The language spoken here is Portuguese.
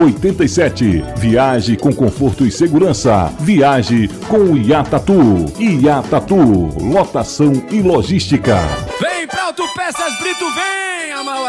87. Viaje com conforto e segurança. Viaje com o Iatatu. Iatatu, lotação e logística. Vem pra Autopeças Brito, vem!